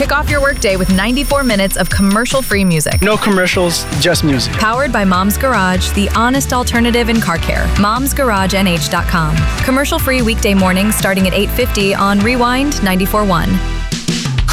Kick off your workday with 94 minutes of commercial-free music. No commercials, just music. Powered by Mom's Garage, the honest alternative in car care. Mom'sGarageNH.com. Commercial-free weekday mornings starting at 8:50 on Rewind 94.1.